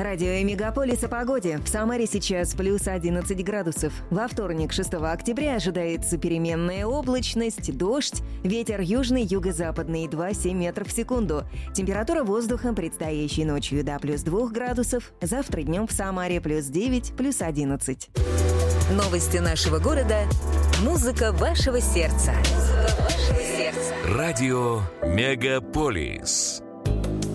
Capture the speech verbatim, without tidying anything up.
Радио Мегаполис о погоде. В Самаре сейчас плюс одиннадцать градусов. Во вторник, шестого октября, ожидается переменная облачность, дождь, ветер южный, юго-западный два семь метров в секунду. Температура воздуха предстоящей ночью до плюс двух градусов. Завтра днем в Самаре плюс девять, плюс одиннадцать. Новости нашего города. Музыка вашего сердца. Музыка вашего сердца. Радио Мегаполис.